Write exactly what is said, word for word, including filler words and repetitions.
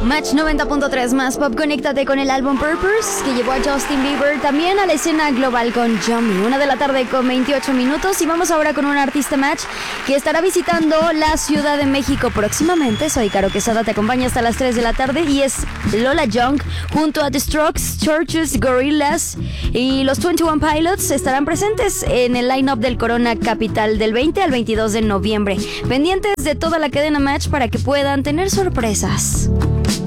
Match noventa punto tres más Pop, conéctate con el álbum Purpose, que llevó a Justin Bieber también a la escena global con Yummy. Una de la tarde con veintiocho minutos, y vamos ahora con un artista Match que estará visitando la Ciudad de México próximamente. Soy Caro Quesada, te acompaña hasta las tres de la tarde, y es Lola Young junto a The Strokes, Churches, Gorillaz y los veintiuno Pilots estarán presentes en el line-up del Corona Capital del veinte al veintidós de noviembre. Pendientes de toda la cadena Match para que puedan tener sorpresas.